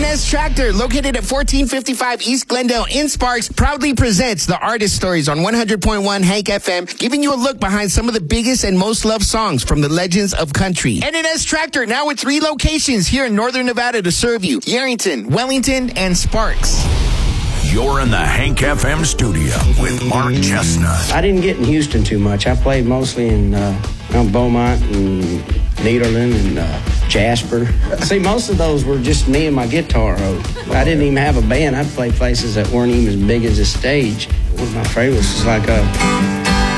N&S Tractor, located at 1455 East Glendale in Sparks, proudly presents the Artist Stories on 100.1 Hank FM, giving you a look behind some of the biggest and most loved songs from the legends of country. N&S Tractor, now with 3 locations here in Northern Nevada to serve you: Yerington, Wellington, and Sparks. You're in the Hank FM studio with Mark Chestnut. I didn't get in Houston too much. I played mostly in Beaumont and Nederland and Jasper. See, most of those were just me and my guitar. I didn't even have a band. I'd play places that weren't even as big as this stage. One of my favorites was like